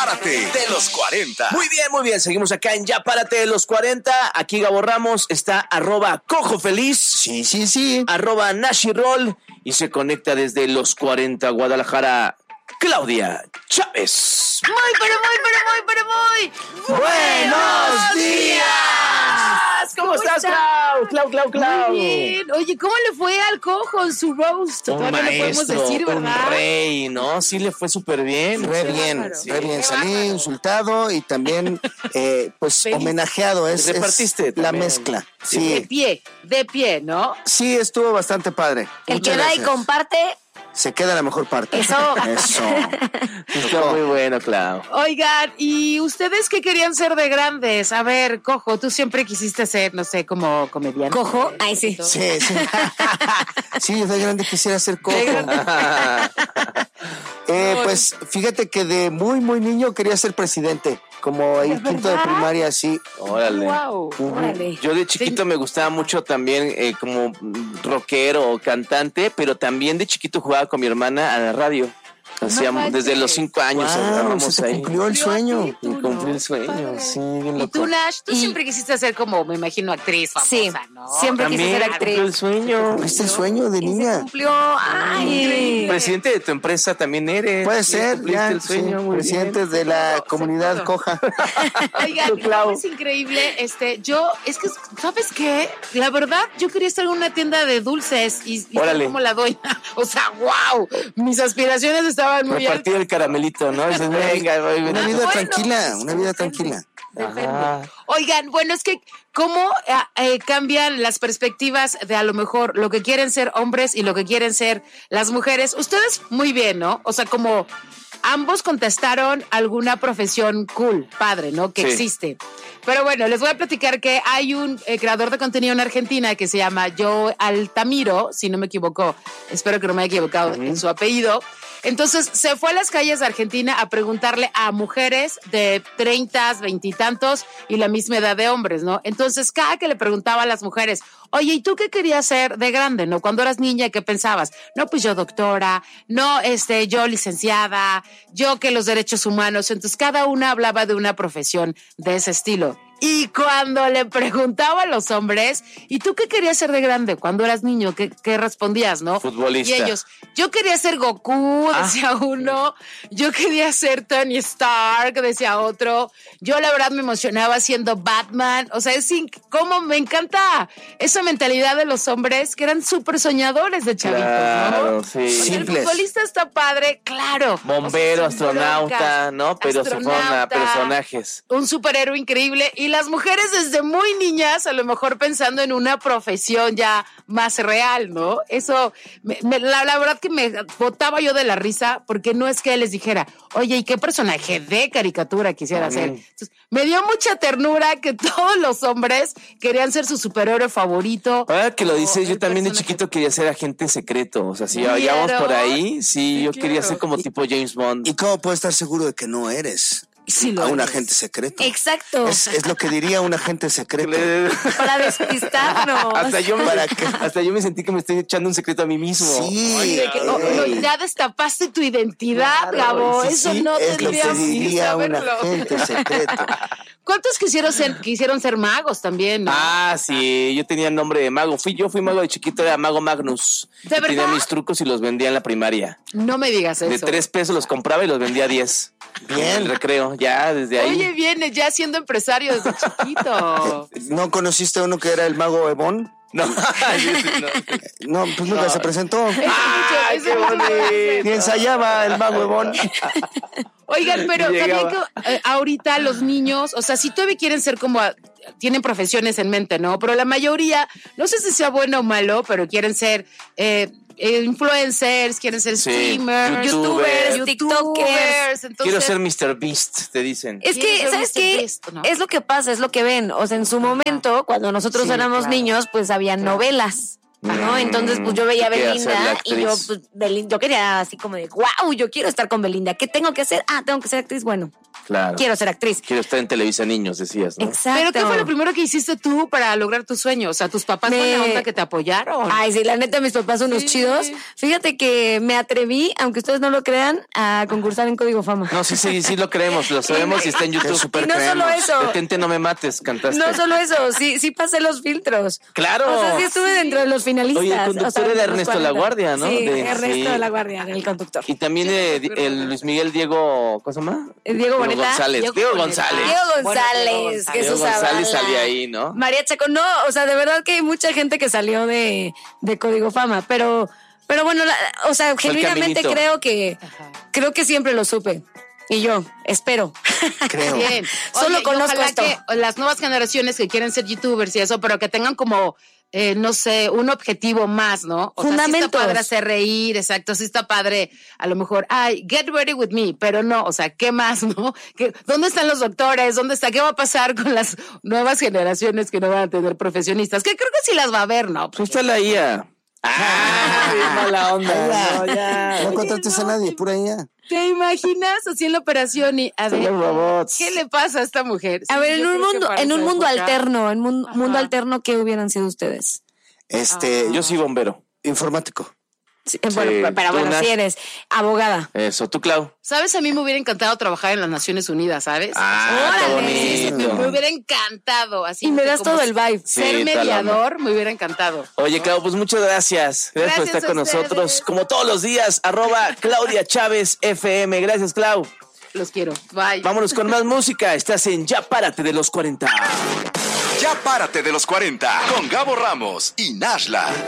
Párate de los 40. Muy bien. Seguimos acá en Ya Párate de los 40. Aquí Gabo Ramos está @CojoFeliz. Sí. @NashiRoll. Y se conecta desde los 40 Guadalajara, Claudia Chávez. Muy ¡Buenos días! ¿Cómo estás, Clau? Muy bien. Oye, ¿cómo le fue al Cojo en su roast? Todavía no podemos decir, ¿verdad? Un rey, ¿no? Sí le fue súper bien. Re bien. Salí insultado y también, homenajeado. Repartiste la también. mezcla. Sí. De pie, ¿no? Sí, estuvo bastante padre. El Muchas que da y gracias. comparte. Se queda la mejor parte. Eso. Está muy bueno, Clau. Oigan, ¿y ustedes qué querían ser de grandes? A ver, Cojo, tú siempre quisiste ser, no sé, como comediante. ¿Cojo? Ay, sí. Sí. Sí, yo de grande quisiera ser cojo. Pues fíjate que de muy, muy niño quería ser presidente. Como ahí quinto de primaria, sí. Órale. Wow. Órale. Yo de chiquito me gustaba mucho también como rockero o cantante, pero también de chiquito jugaba con mi hermana a la radio. Hacíamos desde los 5 años. Se te cumplió el sueño. Y cumplí el sueño, sí, bien ¿Y loco. tú, Nash? Tú siempre quisiste ser como, me imagino, actriz famosa, Sí, ¿no? siempre quise También ser cumplió el actriz. sueño. ¿Cumpliste el sueño de Y se niña? cumplió. Ay. Presidente de tu empresa también eres. Puede Sí, ser, cumpliste ya. el sueño, Sí, muy presidente bien. de la Todo, comunidad todo. coja. Oigan, Clau. es increíble, es que, ¿sabes qué? La verdad, yo quería estar en una tienda de dulces y ser Órale. como la doña. O sea, wow, mis aspiraciones estaban muy altas. Repartir el caramelito, ¿no? Dices, venga, voy, Una venga. vida bueno, tranquila, una vida depende. tranquila. Depende. Oigan, bueno, es que cómo cambian las perspectivas de a lo mejor lo que quieren ser hombres y lo que quieren ser las mujeres. Ustedes muy bien, ¿no? O sea, como ambos contestaron alguna profesión cool, padre, ¿no? Que Sí. existe. Pero bueno, les voy a platicar que hay un creador de contenido en Argentina que se llama Joe Altamiro, si no me equivoco, espero que no me haya equivocado en su apellido. Entonces se fue a las calles de Argentina a preguntarle a mujeres de 30, 20 y tantos y la misma edad de hombres, ¿no? Entonces cada que le preguntaba a las mujeres, oye, ¿y tú qué querías ser de grande, no? Cuando eras niña, ¿qué pensabas? No, pues yo doctora, no, yo licenciada, yo que los derechos humanos. Entonces cada una hablaba de una profesión de ese estilo. Y cuando le preguntaba a los hombres, ¿y tú qué querías ser de grande cuando eras niño? ¿Qué respondías, no? Futbolista. Y ellos, yo quería ser Goku, decía uno. Yo quería ser Tony Stark, decía otro. Yo la verdad me emocionaba siendo Batman. O sea, cómo me encanta esa mentalidad de los hombres que eran súper soñadores de chavitos, Claro, ¿no? sí. O sea, el Simples. futbolista está padre, claro. Bombero, O sea, sin astronauta, broncas, ¿no? Pero se fueron a astronauta, personajes. un superhéroe increíble. Y las mujeres desde muy niñas, a lo mejor pensando en una profesión ya más real, ¿no? Eso, la verdad que me botaba yo de la risa, porque no es que les dijera, oye, ¿y qué personaje de caricatura quisiera ser? Entonces, me dio mucha ternura que todos los hombres querían ser su superhéroe favorito. Ahora que lo dices, yo el también de personaje. chiquito quería ser agente secreto. O sea, si ¿Vieron? ya vamos por ahí, sí, yo quería Claro. ser como tipo James Bond. ¿Y cómo puedes estar seguro de que no eres Sí, lo a un eres. agente secreto? Exacto. Es lo que diría un agente secreto. Para despistarnos. Hasta yo, ¿Para qué? hasta yo me sentí que me estoy echando un secreto a mí mismo. Sí, Oye, ya destapaste tu identidad, Claro, Gabo. sí, Eso sí, no es lo que tendrías que diría un saberlo. agente secreto. ¿Cuántos quisieron ser magos también, no? Ah, sí, yo tenía el nombre de mago. Yo fui mago de chiquito, era Mago Magnus. ¿De Y tenía verdad? mis trucos y los vendía en la primaria. No me digas eso. De 3 pesos los compraba y los vendía a 10. Bien. En el recreo, ya desde ahí. Oye, viene ya siendo empresario desde chiquito. ¿No conociste a uno que era el mago Ebon? No, no. No, pues nunca se presentó. ¡Ay, Ese qué mucho bonito! Ni ensayaba el mago Ebon. Oigan, pero Llegaba. también que ahorita los niños, o sea, si todavía quieren ser como, tienen profesiones en mente, ¿no? Pero la mayoría, no sé si sea bueno o malo, pero quieren ser influencers, quieren ser Sí, streamers, youtubers, tiktokers. Entonces, Quiero ser Mr. Beast, te dicen. Es ¿Quieres que, ser ¿sabes Mr. qué? Beast, no? Es lo que pasa, es lo que ven. O sea, en su momento, cuando nosotros Sí, éramos claro. niños, pues había novelas, ¿no? Entonces, pues yo veía a ¿Qué quería ser la Belinda actriz? y yo, pues, yo quería así como de, wow, yo quiero estar con Belinda. ¿Qué tengo que hacer? Ah, tengo que ser actriz. Bueno, Claro. quiero ser actriz. Quiero estar en Televisa Niños, decías, ¿no? Exacto. ¿Pero qué fue lo primero que hiciste tú para lograr tu sueño? O sea, ¿tus papás buena onda que te apoyaron? Ay, sí, la neta, mis papás son unos chidos. Fíjate que me atreví, aunque ustedes no lo crean, a concursar en Código Fama. No, sí lo creemos, lo sabemos y está en YouTube. Súper Y no solo creemos. eso. Detente, no me mates, cantaste. No solo eso, sí pasé los filtros. ¡Claro! O sea, sí estuve dentro de los finalistas. Oye, el conductor o sea, era de los Ernesto 40. Laguardia, ¿no? Sí, De- Ernesto sí. de Laguardia, el conductor. Y también el Luis Miguel Diego, ¿cómo se llama? Diego Boneta. González. Diego González. Diego González, González. Jesús Diego González Zavala. salía ahí, ¿no? María Chaco, no, o sea, de verdad que hay mucha gente que salió de Código Fama, pero bueno, o sea, Fue el genuinamente caminito. creo que siempre lo supe. Y yo, espero. Creo. Bien. Solo Oye, y conozco ojalá esto. que las nuevas generaciones que quieren ser youtubers y eso, pero que tengan como, no sé, un objetivo más, ¿no? O sea, sí Fundamentos. está padre hacer reír, exacto, sí está padre, a lo mejor, get ready with me, pero no, o sea, ¿qué más, no? ¿Dónde están los doctores? ¿Qué va a pasar con las nuevas generaciones que no van a tener profesionistas? Que creo que sí las va a haber, ¿no? Pues está la IA. ¡Ah! Mala onda. No, ya. No contrates a nadie, pura IA. ¿Te imaginas así en la operación y a Son ver, los robots. qué le pasa a esta mujer? A Sí, ver, yo creo que para en un esa mundo época- alterno, mundo Ajá. alterno, ¿qué hubieran sido ustedes? Yo soy bombero. Informático. Sí, bueno, pero tú, bueno, Nash. si eres abogada. Eso, tú, Clau. ¿Sabes? A mí me hubiera encantado trabajar en las Naciones Unidas, ¿sabes? Ah, qué Órale. bonito. Me hubiera encantado. Así Y me das como todo el vibe. Sí, Ser toda la mediador me hubiera encantado. Oye, Clau, pues muchas gracias. Gracias por Gracias estar a con ustedes. nosotros. Como todos los días, @Claudia Chávez FM. Gracias, Clau. Los quiero. Bye. Vámonos con más música. Estás en Ya Párate de los 40. Ya párate de los 40 con Gabo Ramos y Nashla.